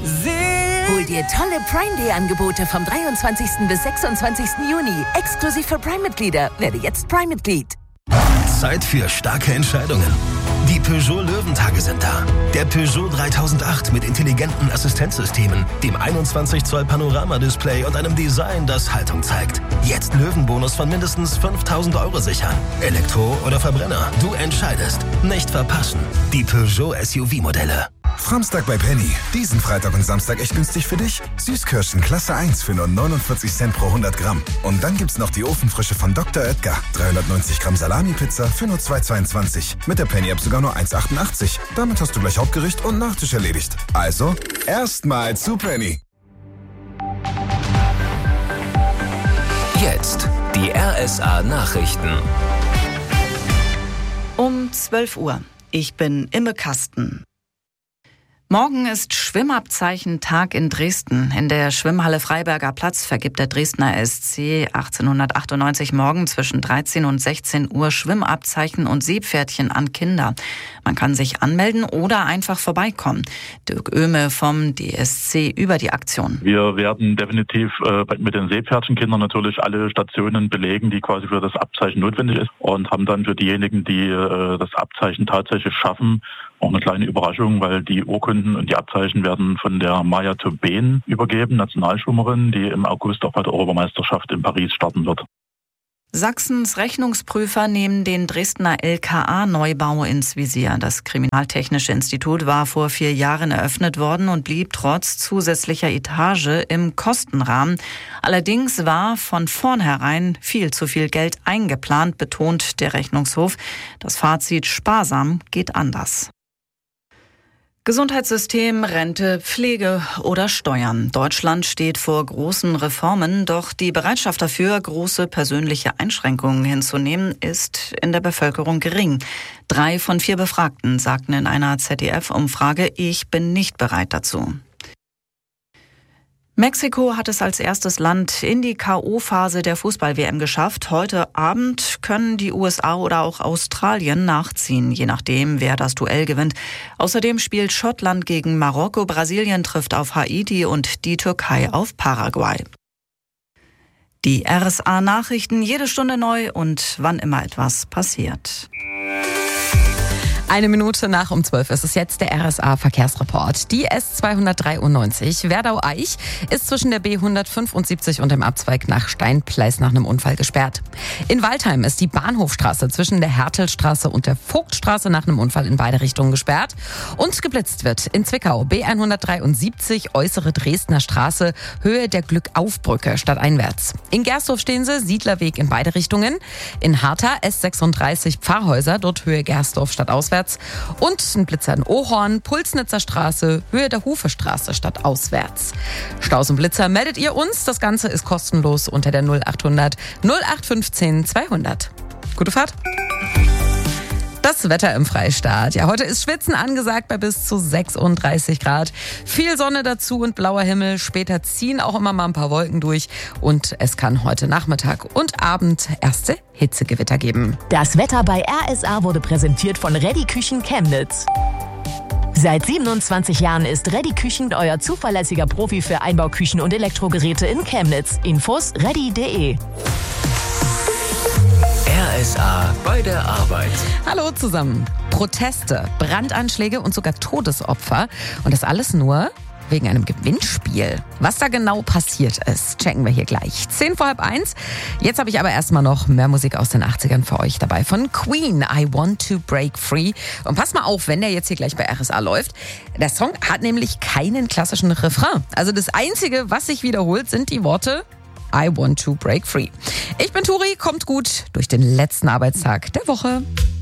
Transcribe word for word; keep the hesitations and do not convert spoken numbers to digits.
Hol dir tolle Prime Day Angebote vom dreiundzwanzigsten bis sechsundzwanzigsten Juni. Exklusiv für Prime-Mitglieder. Werde jetzt Prime-Mitglied. Zeit für starke Entscheidungen. Die Peugeot Löwentage sind da. Der Peugeot dreitausendacht mit intelligenten Assistenzsystemen, dem einundzwanzig Zoll Panoramadisplay und einem Design, das Haltung zeigt. Jetzt Löwenbonus von mindestens fünftausend Euro sichern. Elektro oder Verbrenner, du entscheidest. Nicht verpassen. Die Peugeot S U V-Modelle. Samstag bei Penny. Diesen Freitag und Samstag echt günstig für dich. Süßkirschen Klasse eins für nur neunundvierzig Cent pro hundert Gramm. Und dann gibt's noch die Ofenfrische von Doktor Oetker. dreihundertneunzig Gramm Salami-Pizza für nur zwei Euro zweiundzwanzig. Mit der Penny-App sogar nur eins Euro achtundachtzig. Damit hast du gleich Hauptgericht und Nachtisch erledigt. Also, erstmal zu Penny. Jetzt die R S A-Nachrichten. Um zwölf Uhr. Ich bin Imme Kasten. Morgen ist Schwimmabzeichen-Tag in Dresden. In der Schwimmhalle Freiberger Platz vergibt der Dresdner S C achtzehnhundertachtundneunzig morgen zwischen dreizehn und sechzehn Uhr Schwimmabzeichen und Seepferdchen an Kinder. Man kann sich anmelden oder einfach vorbeikommen. Dirk Oehme vom D S C über die Aktion. Wir werden definitiv äh, mit den Seepferdchenkindern natürlich alle Stationen belegen, die quasi für das Abzeichen notwendig ist, und haben dann für diejenigen, die äh, das Abzeichen tatsächlich schaffen, auch eine kleine Überraschung, weil die Urkunden und die Abzeichen werden von der Maya Tobin übergeben, Nationalschwimmerin, die im August auch bei der Europameisterschaft in Paris starten wird. Sachsens Rechnungsprüfer nehmen den Dresdner L K A-Neubau ins Visier. Das Kriminaltechnische Institut war vor vier Jahren eröffnet worden und blieb trotz zusätzlicher Etage im Kostenrahmen. Allerdings war von vornherein viel zu viel Geld eingeplant, betont der Rechnungshof. Das Fazit: sparsam geht anders. Gesundheitssystem, Rente, Pflege oder Steuern. Deutschland steht vor großen Reformen, doch die Bereitschaft dafür, große persönliche Einschränkungen hinzunehmen, ist in der Bevölkerung gering. Drei von vier Befragten sagten in einer Z D F-Umfrage, ich bin nicht bereit dazu. Mexiko hat es als erstes Land in die K O-Phase der Fußball-W M geschafft. Heute Abend können die U S A oder auch Australien nachziehen, je nachdem, wer das Duell gewinnt. Außerdem spielt Schottland gegen Marokko, Brasilien trifft auf Haiti und die Türkei auf Paraguay. Die R S A-Nachrichten jede Stunde neu und wann immer etwas passiert. Eine Minute nach um zwölf ist es jetzt der R S A-Verkehrsreport. Die S zweihundertdreiundneunzig Werdau-Eich ist zwischen der B hundertfünfundsiebzig und dem Abzweig nach Steinpleis nach einem Unfall gesperrt. In Waldheim ist die Bahnhofstraße zwischen der Hertelstraße und der Vogtstraße nach einem Unfall in beide Richtungen gesperrt. Und geblitzt wird in Zwickau B hundertdreiundsiebzig äußere Dresdner Straße, Höhe der Glückaufbrücke stadteinwärts. In Gersdorf stehen sie, Siedlerweg in beide Richtungen. In Hartha S sechsunddreißig Pfarrhäuser, dort Höhe Gersdorf stadtauswärts. Und ein Blitzer in Ohorn, Pulsnitzer Straße, Höhe der Hufestraße stadtauswärts. Staus und Blitzer meldet ihr uns. Das Ganze ist kostenlos unter der null achthundert null acht fünfzehn zweihundert. Gute Fahrt. Das Wetter im Freistaat. Ja, heute ist Schwitzen angesagt bei bis zu sechsunddreißig Grad. Viel Sonne dazu und blauer Himmel. Später ziehen auch immer mal ein paar Wolken durch. Und es kann heute Nachmittag und Abend erste Hitzegewitter geben. Das Wetter bei R S A wurde präsentiert von Reddy Küchen Chemnitz. Seit siebenundzwanzig Jahren ist Reddy Küchen euer zuverlässiger Profi für Einbauküchen und Elektrogeräte in Chemnitz. Infos reddy punkt de. R S A bei der Arbeit. Hallo zusammen. Proteste, Brandanschläge und sogar Todesopfer. Und das alles nur wegen einem Gewinnspiel. Was da genau passiert ist, checken wir hier gleich. Zehn vor halb eins. Jetzt habe ich aber erstmal noch mehr Musik aus den achtzigern für euch dabei. Von Queen, I Want to Break Free. Und pass mal auf, wenn der jetzt hier gleich bei R S A läuft. Der Song hat nämlich keinen klassischen Refrain. Also das Einzige, was sich wiederholt, sind die Worte I want to break free. Ich bin Turi, kommt gut durch den letzten Arbeitstag der Woche.